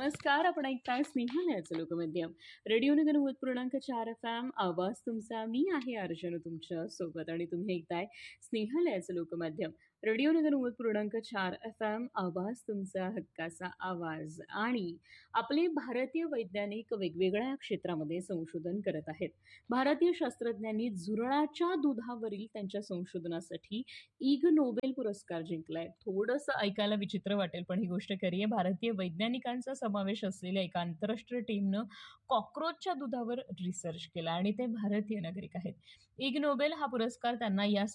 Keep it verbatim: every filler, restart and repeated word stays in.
नमस्कार. आपण ऐकताय स्नेहालयाचं लोकमध्यम. रेडिओ नगर नव्वद पूर्णांक चार एफ एम आवाज तुमचा. मी आहे अर्जुन तुमच्या सोबत आणि तुम्ही ऐकताय स्नेहालयाचं लोकमध्यम. रेडिओ नगर नव्वद पूर्णांक चार एफ एम आवाज तुमचा, हक्काचा आवाज. आणि आपले भारतीय वैज्ञानिक वेगवेगळ्या क्षेत्रामध्ये संशोधन करत आहेत. भारतीय शास्त्रज्ञांनी झुरळाच्या दुधावरील त्यांच्या संशोधनासाठी इग नोबेल पुरस्कार जिंकलाय. थोडंसं ऐकायला विचित्र वाटेल, पण ही गोष्ट खरी आहे. भारतीय वैज्ञानिकांचा समावेश असलेल्या एका आंतरराष्ट्रीय टीमनं कॉक्रोचच्या दुधावर रिसर्च केला आणि ते भारतीय नागरिक आहेत. इग नोबेल हा पुरस्कार त्यांना या